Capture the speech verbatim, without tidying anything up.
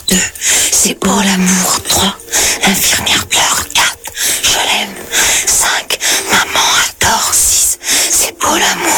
deux, c'est pour l'amour. trois, l'infirmière pleure. quatre, je l'aime. cinq, maman adore. six, c'est pour l'amour.